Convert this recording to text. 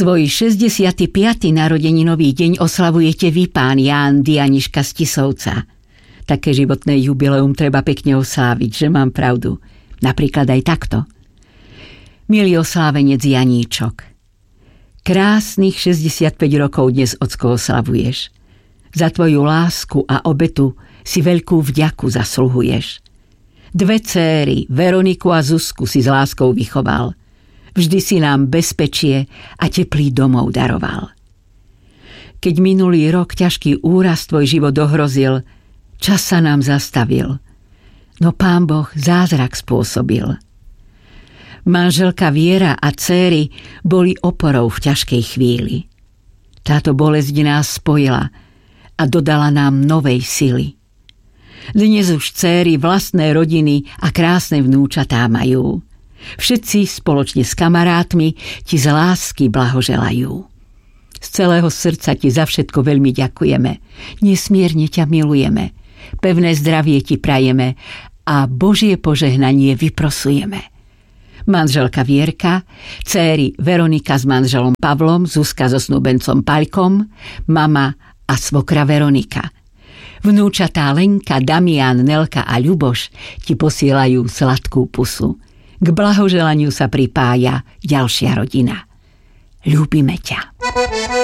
Svoj 65. narodeninový deň oslavujete vy, pán Ján Dianiška z Tisovca. Také životné jubileum treba pekne osláviť, že mám pravdu. Napríklad aj takto. Milý oslávenec Janíčok, krásnych 65 rokov dnes, ocko, oslavuješ. Za tvoju lásku a obetu si veľkú vďaku zasluhuješ. 2 céry, Veroniku a Zuzku, si s láskou vychoval. Vždy si nám bezpečie a teplý domov daroval. Keď minulý rok ťažký úraz tvoj život ohrozil, čas sa nám zastavil. No Pán Boh zázrak spôsobil. Manželka Viera a céry boli oporou v ťažkej chvíli. Táto bolesť nás spojila a dodala nám novej sily. Dnes už céry vlastné rodiny a krásne vnúčatá majú. Všetci spoločne s kamarátmi ti z lásky blahoželajú. Z celého srdca ti za všetko veľmi ďakujeme. Nesmierne ťa milujeme. Pevné zdravie ti prajeme a Božie požehnanie vyprosujeme. Manželka Vierka, céry Veronika s manželom Pavlom, Zuzka so snúbencom Paľkom, mama a svokra Veronika. Vnúčatá Lenka, Damián, Nelka a Ľuboš ti posielajú sladkú pusu. K blahoželaniu sa pripája ďalšia rodina. Ľúbime ťa.